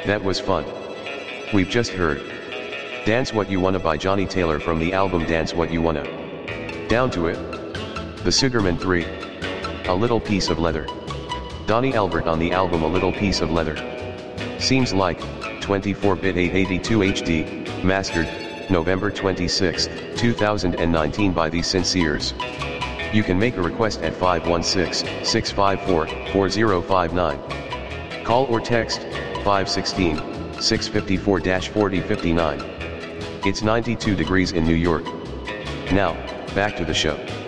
That was fun. We've just heard Dance What You Wanna by Johnny Taylor from the album Dance What You Wanna. Down to It, The Sugarman 3, A Little Piece of Leather. Donny Elbert on the album A Little Piece of Leather. Seems Like, 24-bit 882 HD, mastered, November 26, 2019 by The Sinceres. You can make a request at 516-654-4059. Call or text, 516-654-4059. It's 92 degrees in New York. Now, back to the show.